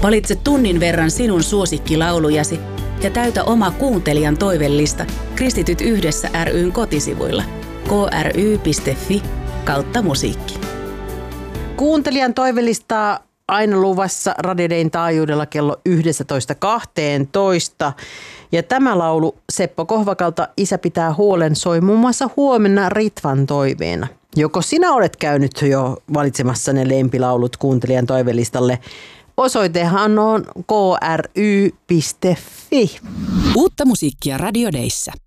Valitse tunnin verran sinun suosikkilaulujasi ja täytä oma kuuntelijan toivellista Kristityt yhdessä ry:n kotisivuilla kry.fi/musiikki. Kuuntelijan toivellistaa aina luvassa Radio Dayn taajuudella kello 11:12. Ja tämä laulu Seppo Kohvakalta Isä pitää huolen soi muun muassa huomenna Ritvan toiveena. Joko sinä olet käynyt jo valitsemassa ne lempilaulut kuuntelijan toivelistalle? Osoitehan on kry.fi. Uutta musiikkia Radio Dayssä.